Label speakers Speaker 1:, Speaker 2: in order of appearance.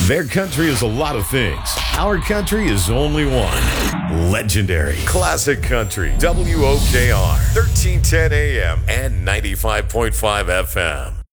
Speaker 1: Their country is a lot of things. Our country is only one. Legendary. Classic Country. WOKR. 1310 AM and 95.5 FM.